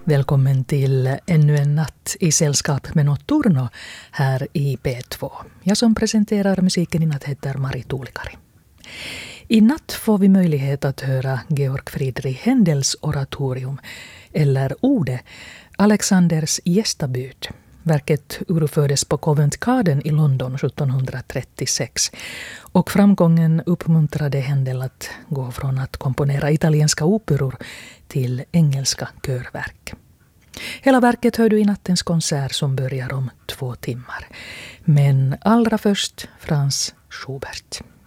Välkommen till ännu en natt i sällskap med Notturno här i P2. Jag som presenterar musiken i natt heter Mari Tuulikari. I natt får vi möjlighet att höra Georg Friedrich Händels oratorium, eller Ode, Alexanders gästabud. Verket urfördes på Covent Garden i London 1736 och framgången uppmuntrade Händel att gå från att komponera italienska operor till engelska körverk. Hela verket hör du i nattens konsert som börjar om 2 timmar. Men allra först Franz Schubert.